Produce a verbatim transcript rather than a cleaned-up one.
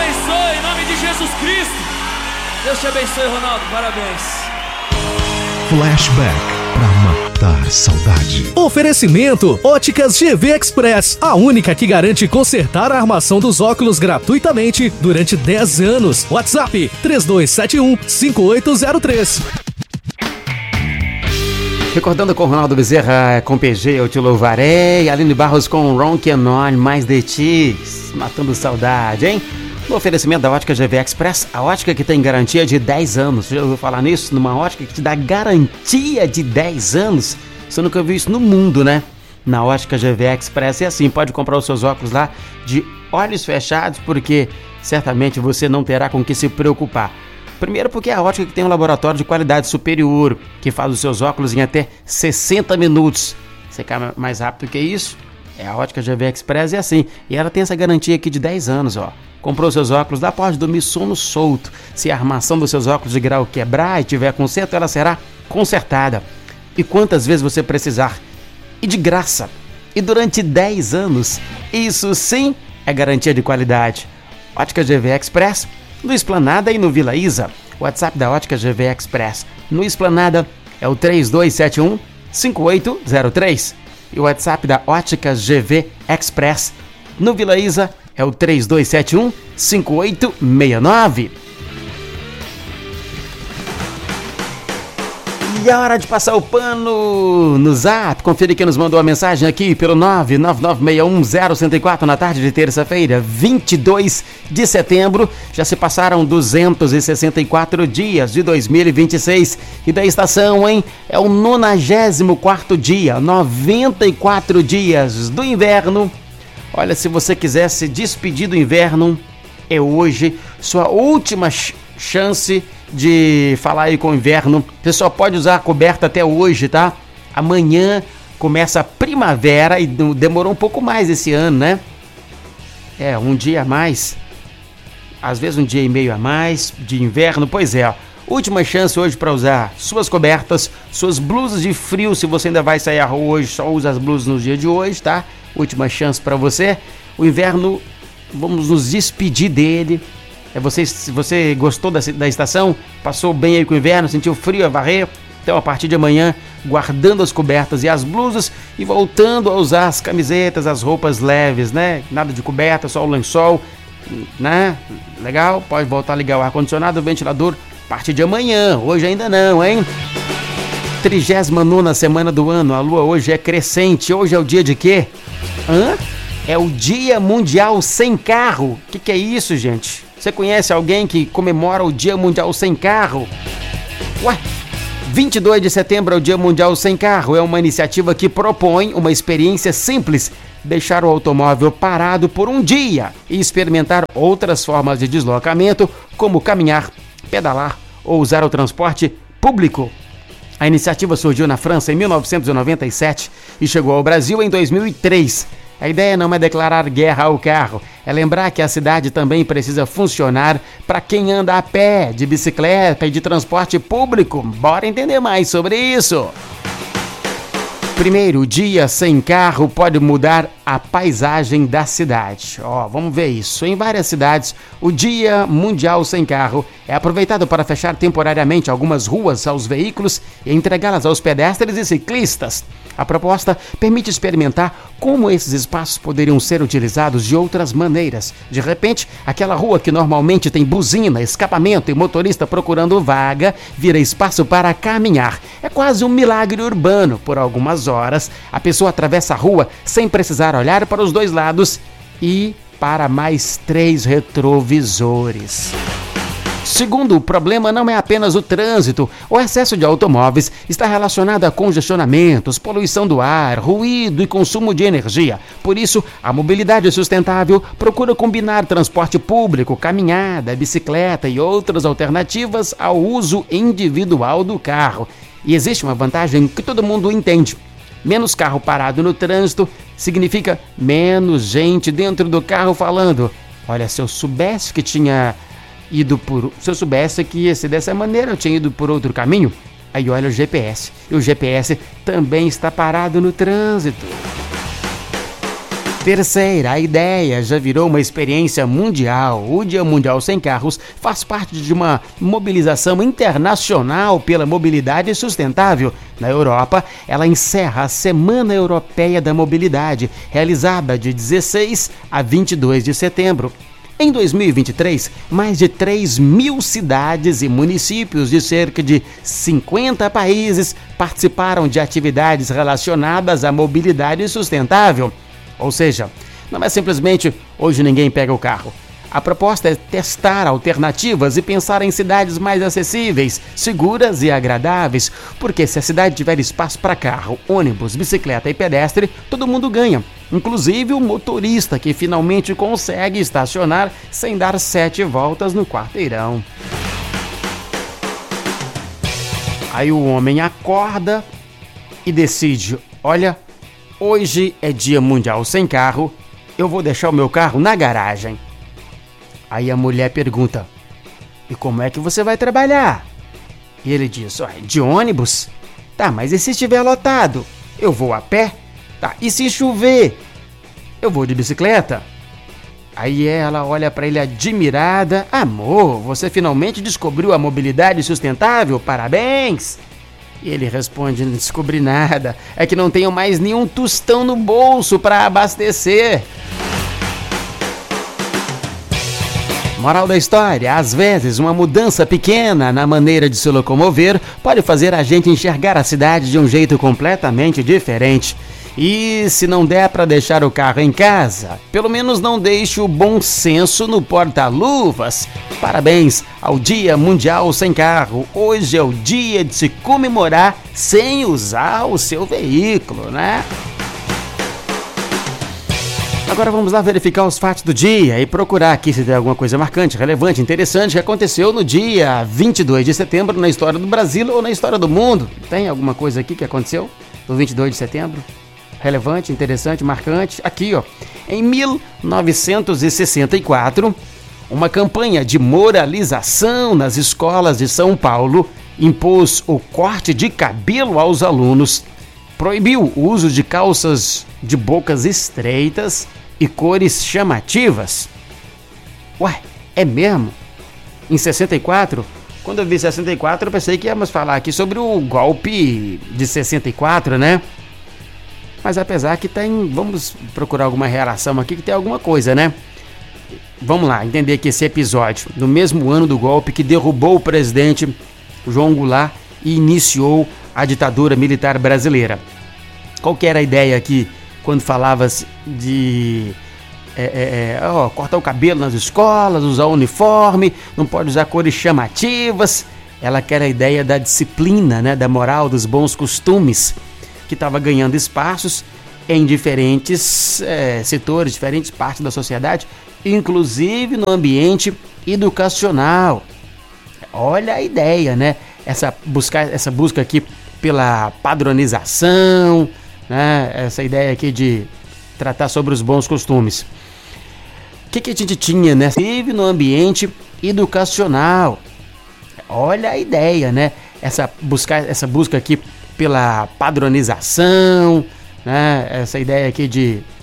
abençoe, em nome de Jesus Cristo. Deus te abençoe, Ronaldo, parabéns. Flashback pra matar saudade. Oferecimento Óticas G V Express, a única que garante consertar a armação dos óculos gratuitamente durante dez anos. WhatsApp três dois sete um, cinco oito zero três. Recordando com Ronaldo Bezerra, com P G, Eu Te Louvarei. Aline Barros com Ron Kenon, Mais de Ti, matando saudade, hein? No oferecimento da Ótica G V Express, a ótica que tem garantia de dez anos. Você já ouviu falar nisso? Numa ótica que te dá garantia de dez anos? Você nunca viu isso no mundo, né? Na Ótica G V Express é assim, pode comprar os seus óculos lá de olhos fechados, porque certamente você não terá com que se preocupar. Primeiro porque é a ótica que tem um laboratório de qualidade superior, que faz os seus óculos em até sessenta minutos. Você quer mais rápido que isso? É a Ótica G V Express, é assim. E ela tem essa garantia aqui de dez anos, ó. Comprou seus óculos lá, pode dormir sono solto. Se a armação dos seus óculos de grau quebrar e tiver conserto, ela será consertada. E quantas vezes você precisar. E de graça. E durante dez anos. Isso sim é garantia de qualidade. Ótica G V Express, no Esplanada e no Vila Isa. O WhatsApp da Ótica G V Express no Esplanada é o três dois sete um, cinco oito zero três. E o WhatsApp da Ótica G V Express no Vila Isa é o três dois sete um, cinco oito seis nove. E a hora de passar o pano no Zap. Confira quem nos mandou a mensagem aqui pelo nove nove nove seis um zero um quatro na tarde de terça-feira, vinte e dois de setembro. Já se passaram duzentos e sessenta e quatro dias de dois mil e vinte e seis. E da estação, hein? É o nonagésimo quarto dia, noventa e quatro dias do inverno. Olha, se você quiser se despedir do inverno, é hoje sua última ch- chance de falar aí com o inverno. Você só pode usar a coberta até hoje, tá? Amanhã começa a primavera e demorou um pouco mais esse ano, né? É, um dia a mais. Às vezes um dia e meio a mais de inverno. Pois é, ó. Última chance hoje para usar suas cobertas, suas blusas de frio. Se você ainda vai sair à rua hoje, só usa as blusas no dia de hoje, tá? Última chance para você. O inverno, vamos nos despedir dele. É você, se você gostou da, da estação, passou bem aí com o inverno, sentiu frio a varrer, então a partir de amanhã, guardando as cobertas e as blusas e voltando a usar as camisetas, as roupas leves, né? Nada de coberta, só o lençol, né? Legal? Pode voltar a ligar o ar-condicionado, o ventilador a partir de amanhã, hoje ainda não, hein? trigésima nona semana do ano, a lua hoje é crescente. Hoje é o dia de quê? Hã? É o Dia Mundial Sem Carro. O que, que é isso, gente? Você conhece alguém que comemora o Dia Mundial Sem Carro? Ué, vinte e dois de setembro é o Dia Mundial Sem Carro. É uma iniciativa que propõe uma experiência simples: deixar o automóvel parado por um dia e experimentar outras formas de deslocamento, como caminhar, pedalar ou usar o transporte público. A iniciativa surgiu na França em mil novecentos e noventa e sete e chegou ao Brasil em dois mil e três. A ideia não é declarar guerra ao carro, é lembrar que a cidade também precisa funcionar para quem anda a pé, de bicicleta e de transporte público. Bora entender mais sobre isso! Primeiro, o dia sem carro pode mudar a paisagem da cidade. Ó, vamos ver isso. Em várias cidades, o Dia Mundial Sem Carro é aproveitado para fechar temporariamente algumas ruas aos veículos e entregá-las aos pedestres e ciclistas. A proposta permite experimentar como esses espaços poderiam ser utilizados de outras maneiras. De repente, aquela rua que normalmente tem buzina, escapamento e motorista procurando vaga, vira espaço para caminhar. É quase um milagre urbano. Por algumas horas, a pessoa atravessa a rua sem precisar olhar para os dois lados e para mais três retrovisores. Segundo, o problema não é apenas o trânsito. O excesso de automóveis está relacionado a congestionamentos, poluição do ar, ruído e consumo de energia. Por isso, a mobilidade sustentável procura combinar transporte público, caminhada, bicicleta e outras alternativas ao uso individual do carro. E existe uma vantagem que todo mundo entende. Menos carro parado no trânsito significa menos gente dentro do carro falando: olha, se eu soubesse que tinha ido por... Se eu soubesse que ia ser dessa maneira, eu tinha ido por outro caminho. Aí olha o G P S. E o G P S também está parado no trânsito. Terceira, a ideia já virou uma experiência mundial. O Dia Mundial Sem Carros faz parte de uma mobilização internacional pela mobilidade sustentável. Na Europa, ela encerra a Semana Europeia da Mobilidade, realizada de dezesseis a vinte e dois de setembro. Em dois mil e vinte e três, mais de três mil cidades e municípios de cerca de cinquenta países participaram de atividades relacionadas à mobilidade sustentável. Ou seja, não é simplesmente hoje ninguém pega o carro. A proposta é testar alternativas e pensar em cidades mais acessíveis, seguras e agradáveis, porque se a cidade tiver espaço para carro, ônibus, bicicleta e pedestre, todo mundo ganha, inclusive o motorista que finalmente consegue estacionar sem dar sete voltas no quarteirão. Aí o homem acorda e decide: olha, hoje é Dia Mundial Sem Carro, eu vou deixar o meu carro na garagem. Aí a mulher pergunta: e como é que você vai trabalhar? E ele diz: oh, de ônibus? Tá, mas e se estiver lotado? Eu vou a pé? Tá, e se chover? Eu vou de bicicleta? Aí ela olha para ele admirada: amor, você finalmente descobriu a mobilidade sustentável? Parabéns! E ele responde: não descobri nada, é que não tenho mais nenhum tostão no bolso para abastecer. Moral da história: às vezes uma mudança pequena na maneira de se locomover pode fazer a gente enxergar a cidade de um jeito completamente diferente. E se não der para deixar o carro em casa, pelo menos não deixe o bom senso no porta-luvas. Parabéns ao Dia Mundial Sem Carro. Hoje é o dia de se comemorar sem usar o seu veículo, né? Agora vamos lá verificar os fatos do dia e procurar aqui se tem alguma coisa marcante, relevante, interessante que aconteceu no dia vinte e dois de setembro na história do Brasil ou na história do mundo. Tem alguma coisa aqui que aconteceu no vinte e dois de setembro? Relevante, interessante, marcante? Aqui, ó. Em mil novecentos e sessenta e quatro, uma campanha de moralização nas escolas de São Paulo impôs o corte de cabelo aos alunos, proibiu o uso de calças de bocas estreitas e cores chamativas. Ué, é mesmo? Em sessenta e quatro, quando eu vi sessenta e quatro, eu pensei que íamos falar aqui sobre o golpe de sessenta e quatro, né? Mas apesar que tem, vamos procurar alguma relação aqui que tem alguma coisa, né? Vamos lá, entender aqui esse episódio. No mesmo ano do golpe que derrubou o presidente João Goulart e iniciou a ditadura militar brasileira. Qual que era a ideia aqui quando falava de é, é, é, ó, cortar o cabelo nas escolas, usar uniforme, não pode usar cores chamativas? Ela quer a ideia da disciplina, né, da moral, dos bons costumes, que estava ganhando espaços em diferentes é, setores, diferentes partes da sociedade, inclusive no ambiente educacional. Olha a ideia, né? Essa busca, essa busca aqui pela padronização, né? Essa ideia aqui de tratar sobre os bons costumes. O que, que a gente tinha, né? Inclusive no ambiente educacional. Olha a ideia, né? Essa busca, essa busca aqui pela padronização, né? Essa ideia aqui de